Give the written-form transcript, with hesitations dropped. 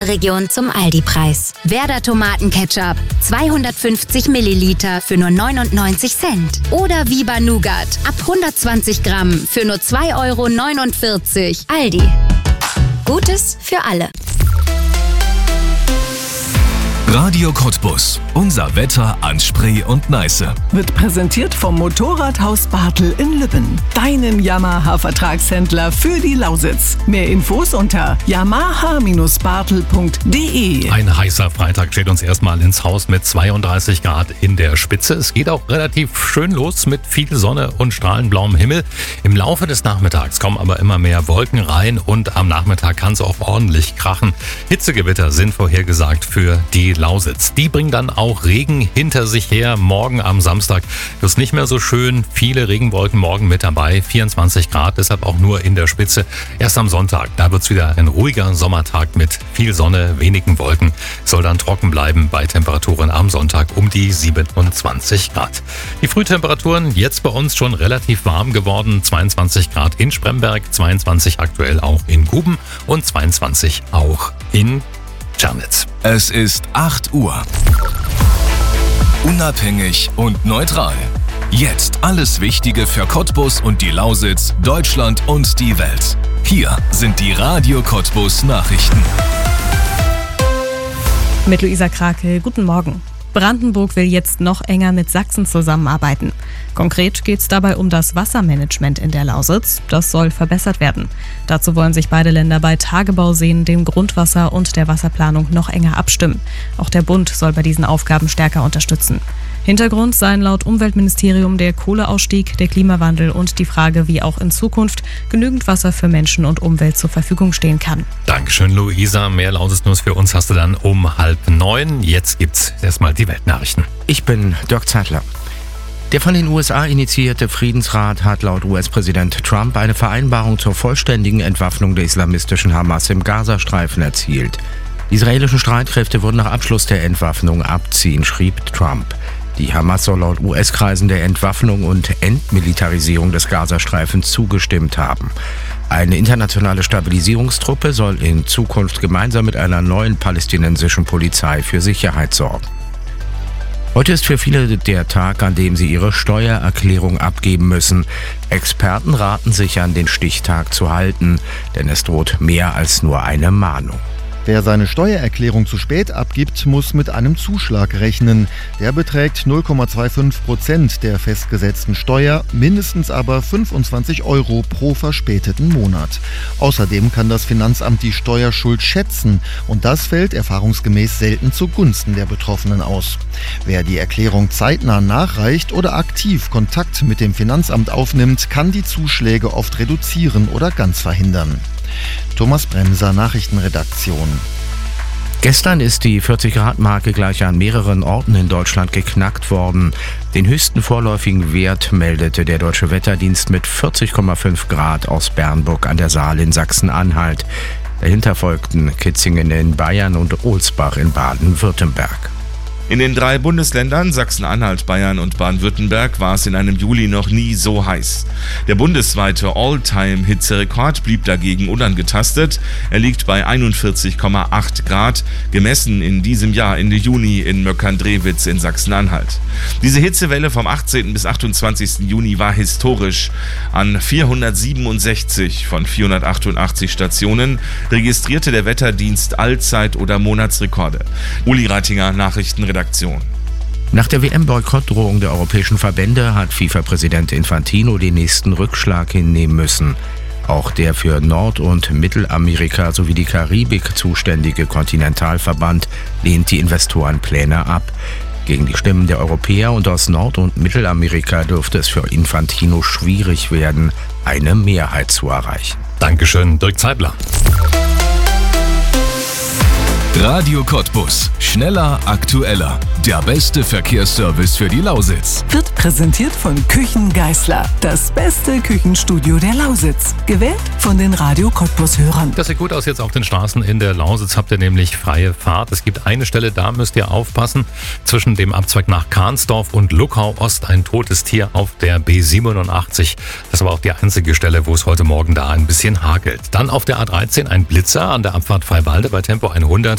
Region zum Aldi-Preis. Werder Tomatenketchup, 250 Milliliter für nur 99 Cent. Oder Viva Nougat, ab 120 Gramm für nur 2,49 €. Aldi. Gutes für alle. Radio Cottbus. Unser Wetter an Spree und Neiße. Wird präsentiert vom Motorradhaus Bartel in Lübben. Deinem Yamaha-Vertragshändler für die Lausitz. Mehr Infos unter yamaha-bartel.de. Ein heißer Freitag steht uns erstmal ins Haus mit 32 Grad in der Spitze. Es geht auch relativ schön los mit viel Sonne und strahlend blauem Himmel. Im Laufe des Nachmittags kommen aber immer mehr Wolken rein und am Nachmittag kann es auch ordentlich krachen. Hitzegewitter sind vorhergesagt für die Lausitz. Die bringen dann auch Regen hinter sich her. Morgen am Samstag wird es nicht mehr so schön. Viele Regenwolken morgen mit dabei. 24 Grad, deshalb auch nur in der Spitze. Erst am Sonntag, da wird es wieder ein ruhiger Sommertag mit viel Sonne, wenigen Wolken. Soll dann trocken bleiben bei Temperaturen am Sonntag um die 27 Grad. Die Frühtemperaturen jetzt bei uns schon relativ warm geworden. 22 Grad in Spremberg, 22 aktuell auch in Guben und 22 auch in Tschernitz. Es ist 8 Uhr. Unabhängig und neutral. Jetzt alles Wichtige für Cottbus und die Lausitz, Deutschland und die Welt. Hier sind die Radio Cottbus Nachrichten. Mit Luisa Krake, guten Morgen. Brandenburg will jetzt noch enger mit Sachsen zusammenarbeiten. Konkret geht es dabei um das Wassermanagement in der Lausitz. Das soll verbessert werden. Dazu wollen sich beide Länder bei Tagebauseen, dem Grundwasser und der Wasserplanung noch enger abstimmen. Auch der Bund soll bei diesen Aufgaben stärker unterstützen. Hintergrund seien laut Umweltministerium der Kohleausstieg, der Klimawandel und die Frage, wie auch in Zukunft genügend Wasser für Menschen und Umwelt zur Verfügung stehen kann. Dankeschön, Luisa. Mehr Lausitz-News für uns hast du dann um 8:30. Jetzt gibt's erstmal die Weltnachrichten. Ich bin Dirk Zeitler. Der von den USA initiierte Friedensrat hat laut US-Präsident Trump eine Vereinbarung zur vollständigen Entwaffnung der islamistischen Hamas im Gazastreifen erzielt. Die israelischen Streitkräfte würden nach Abschluss der Entwaffnung abziehen, schrieb Trump. Die Hamas soll laut US-Kreisen der Entwaffnung und Entmilitarisierung des Gazastreifens zugestimmt haben. Eine internationale Stabilisierungstruppe soll in Zukunft gemeinsam mit einer neuen palästinensischen Polizei für Sicherheit sorgen. Heute ist für viele der Tag, an dem sie ihre Steuererklärung abgeben müssen. Experten raten sich an den Stichtag zu halten, denn es droht mehr als nur eine Mahnung. Wer seine Steuererklärung zu spät abgibt, muss mit einem Zuschlag rechnen. Der beträgt 0,25% der festgesetzten Steuer, mindestens aber 25 € pro verspäteten Monat. Außerdem kann das Finanzamt die Steuerschuld schätzen und das fällt erfahrungsgemäß selten zugunsten der Betroffenen aus. Wer die Erklärung zeitnah nachreicht oder aktiv Kontakt mit dem Finanzamt aufnimmt, kann die Zuschläge oft reduzieren oder ganz verhindern. Thomas Bremser, Nachrichtenredaktion. Gestern ist die 40-Grad-Marke gleich an mehreren Orten in Deutschland geknackt worden. Den höchsten vorläufigen Wert meldete der Deutsche Wetterdienst mit 40,5 Grad aus Bernburg an der Saale in Sachsen-Anhalt. Dahinter folgten Kitzingen in Bayern und Ohlsbach in Baden-Württemberg. In den 3 Bundesländern Sachsen-Anhalt, Bayern und Baden-Württemberg war es in einem Juli noch nie so heiß. Der bundesweite All-Time-Hitzerekord blieb dagegen unangetastet. Er liegt bei 41,8 Grad, gemessen in diesem Jahr Ende Juni in Möckern-Drewitz in Sachsen-Anhalt. Diese Hitzewelle vom 18. bis 28. Juni war historisch. An 467 von 488 Stationen registrierte der Wetterdienst Allzeit- oder Monatsrekorde. Uli Reitinger, Nachrichtenredaktion. Nach der WM-Boykottdrohung der europäischen Verbände hat FIFA-Präsident Infantino den nächsten Rückschlag hinnehmen müssen. Auch der für Nord- und Mittelamerika sowie die Karibik zuständige Kontinentalverband lehnt die Investorenpläne ab. Gegen die Stimmen der Europäer und aus Nord- und Mittelamerika dürfte es für Infantino schwierig werden, eine Mehrheit zu erreichen. Dankeschön, Dirk Zeitler. Radio Cottbus. Schneller, aktueller. Der beste Verkehrsservice für die Lausitz. Wird präsentiert von Küchen Geisler. Das beste Küchenstudio der Lausitz. Gewählt von den Radio Cottbus-Hörern. Das sieht gut aus jetzt auf den Straßen in der Lausitz. Habt ihr nämlich freie Fahrt. Es gibt eine Stelle, da müsst ihr aufpassen. Zwischen dem Abzweig nach Kahnsdorf und Luckau Ost ein totes Tier auf der B87. Das war auch die einzige Stelle, wo es heute Morgen da ein bisschen hagelt. Dann auf der A13 ein Blitzer an der Abfahrt Freiwalde bei Tempo 100.